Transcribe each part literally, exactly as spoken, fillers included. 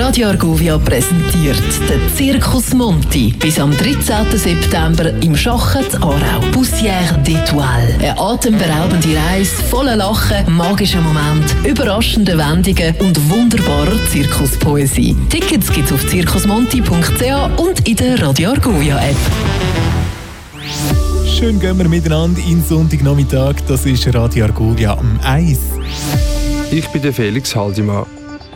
Radio Argovia präsentiert den Circus Monti bis am dreizehnten September im Schachen zu Aarau. Poussière d'Étoiles. Eine atemberaubende Reise voller Lachen, magischen Moment, überraschende Wendungen und wunderbarer Zirkuspoesie. Tickets gibt's auf zirkusmonti punkt c a und in der Radio Argovia App. Schön gehen wir miteinander in Sonntagnachmittag. Das ist Radio Argovia am Eis. Ich bin der Felix Haldimann.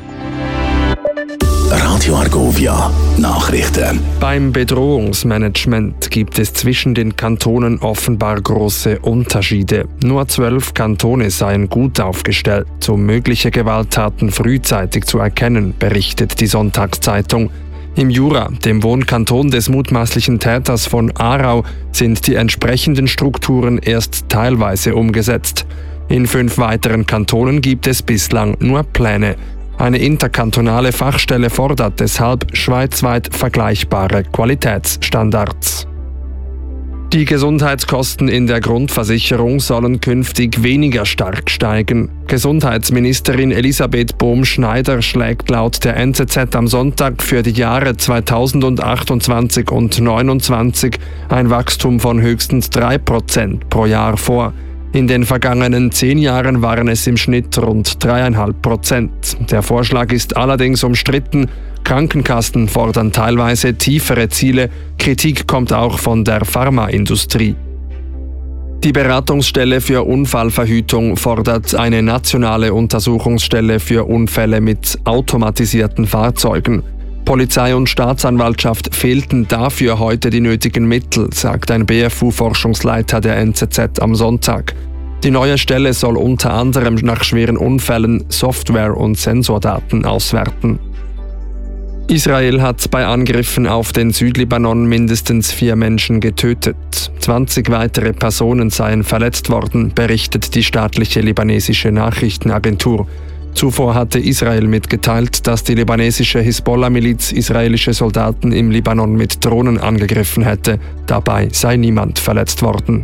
Radio Argovia Nachrichten. Beim Bedrohungsmanagement gibt es zwischen den Kantonen offenbar große Unterschiede. Nur zwölf Kantone seien gut aufgestellt, um mögliche Gewalttaten frühzeitig zu erkennen, berichtet die Sonntagszeitung. Im Jura, dem Wohnkanton des mutmaßlichen Täters von Aarau, sind die entsprechenden Strukturen erst teilweise umgesetzt. In fünf weiteren Kantonen gibt es bislang nur Pläne. Eine interkantonale Fachstelle fordert deshalb schweizweit vergleichbare Qualitätsstandards. Die Gesundheitskosten in der Grundversicherung sollen künftig weniger stark steigen. Gesundheitsministerin Elisabeth Bohm-Schneider schlägt laut der N Z Z am Sonntag für die Jahre zweitausendachtundzwanzig und zweitausendneunundzwanzig ein Wachstum von höchstens drei Prozent pro Jahr vor. In den vergangenen zehn Jahren waren es im Schnitt rund drei Komma fünf Prozent. Der Vorschlag ist allerdings umstritten. Krankenkassen fordern teilweise tiefere Ziele. Kritik kommt auch von der Pharmaindustrie. Die Beratungsstelle für Unfallverhütung fordert eine nationale Untersuchungsstelle für Unfälle mit automatisierten Fahrzeugen. Polizei und Staatsanwaltschaft fehlten dafür heute die nötigen Mittel, sagt ein B F U-Forschungsleiter der N Z Z am Sonntag. Die neue Stelle soll unter anderem nach schweren Unfällen Software- und Sensordaten auswerten. Israel hat bei Angriffen auf den Südlibanon mindestens vier Menschen getötet. zwanzig weitere Personen seien verletzt worden, berichtet die staatliche libanesische Nachrichtenagentur. Zuvor hatte Israel mitgeteilt, dass die libanesische Hisbollah-Miliz israelische Soldaten im Libanon mit Drohnen angegriffen hätte. Dabei sei niemand verletzt worden.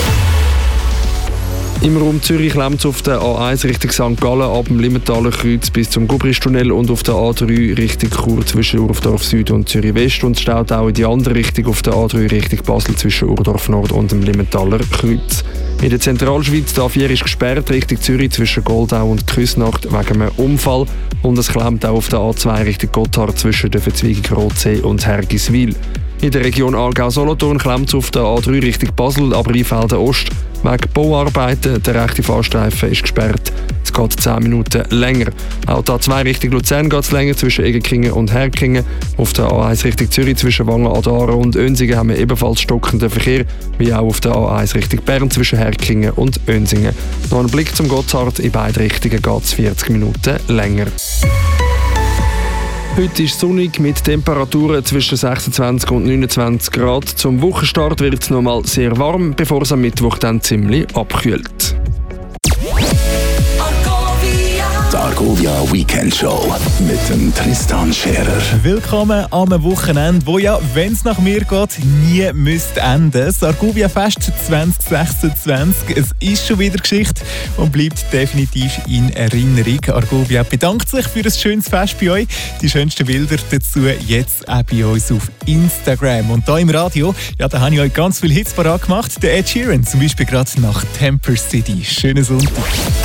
Im Raum Zürich läuft es auf der A eins Richtung Sankt Gallen ab dem Limmentaler Kreuz bis zum Gubristunnel und auf der A drei Richtung Chur zwischen Urdorf Süd und Zürich West und es staut auch in die andere Richtung auf der A drei Richtung Basel zwischen Urdorf Nord und dem Limmentaler Kreuz. In der Zentralschweiz die A vier ist gesperrt Richtung Zürich zwischen Goldau und Küsnacht wegen einem Unfall und es klemmt auch auf der A zwei Richtung Gotthard zwischen der Verzweigung Rotsee und Hergiswil. In der Region Aargau-Solothurn klemmt es auf der A drei Richtung Basel, aber Rheinfelden Ost. Wegen Bauarbeiten, der rechte Fahrstreifen ist gesperrt. Es geht zehn Minuten länger. Auch die A zwei Richtung Luzern geht es länger zwischen Egerkingen und Herkingen. Auf der A eins Richtung Zürich zwischen Wangen an der Aare und Önsingen haben wir ebenfalls stockenden Verkehr, wie auch auf der A eins Richtung Bern zwischen Herkingen und Önsingen. Noch ein Blick zum Gotthard, in beide Richtungen geht es vierzig Minuten länger. Heute ist sonnig mit Temperaturen zwischen sechsundzwanzig und neunundzwanzig Grad. Zum Wochenstart wird es nochmal sehr warm, bevor es am Mittwoch dann ziemlich abkühlt. Die Argovia Weekend Show mit dem Tristan Scherer. Willkommen am Wochenende, wo ja, wenn es nach mir geht, nie müsste enden. Das Argovia Fest zwanzig sechsundzwanzig, es ist schon wieder Geschichte und bleibt definitiv in Erinnerung. Argovia bedankt sich für ein schönes Fest bei euch. Die schönsten Bilder dazu jetzt auch bei uns auf Instagram. Und da im Radio, ja, da habe ich euch ganz viele Hits parat gemacht. Der Ed Sheeran zum Beispiel gerade nach Temper City. Schönen Sonntag.